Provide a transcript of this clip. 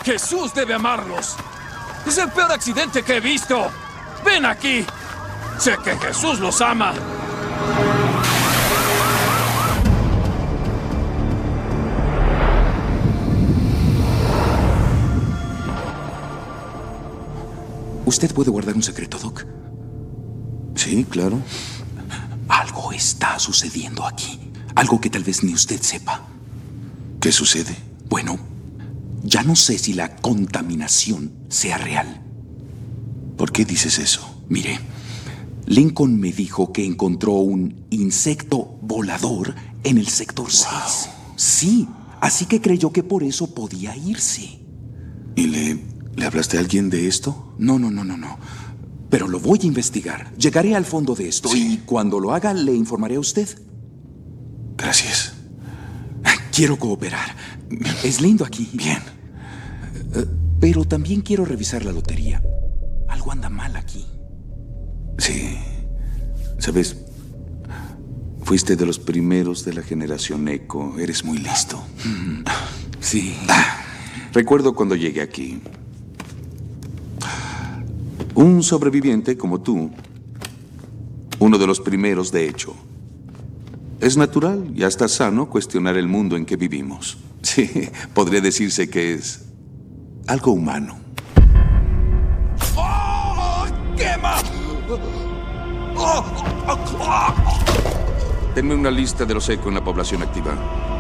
Jesús debe amarlos. Es el peor accidente que he visto. ¡Ven aquí! Sé que Jesús los ama. ¿Usted puede guardar un secreto, Doc? Sí, claro. Algo está sucediendo aquí. Algo que tal vez ni usted sepa. ¿Qué sucede? Bueno, ya no sé si la contaminación sea real. ¿Por qué dices eso? Mire, Lincoln me dijo que encontró un insecto volador en el sector 6. Sí, así que creyó que por eso podía irse. ¿Y le hablaste a alguien de esto? No. Pero lo voy a investigar. Llegaré al fondo de esto y cuando lo haga le informaré a usted. Gracias. Quiero cooperar. Es lindo aquí. Bien. Pero también quiero revisar la lotería. Algo anda mal aquí. Sí. ¿Sabes? Fuiste de los primeros de la generación Eco. Eres muy listo. Sí. Recuerdo cuando llegué aquí. Un sobreviviente como tú. Uno de los primeros, de hecho. Es natural y hasta sano cuestionar el mundo en que vivimos. Sí, podría decirse que es algo humano. ¡Oh! ¡Quema! Denme una lista de los Eco en la población activa.